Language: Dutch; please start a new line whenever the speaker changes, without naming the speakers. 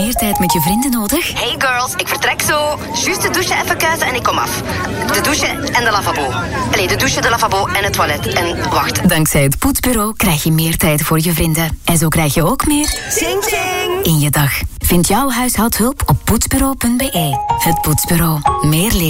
meer tijd met je vrienden nodig?
Hey girls, ik vertrek zo. Juist de douche even kuisen en ik kom af. De douche en de lavabo. Allee, de douche, de lavabo en het toilet. En wacht.
Dankzij het Poetsbureau krijg je meer tijd voor je vrienden. En zo krijg je ook meer...
Zing, zing!
...in je dag. Vind jouw huishoudhulp op poetsbureau.be. Het Poetsbureau. Meer leven.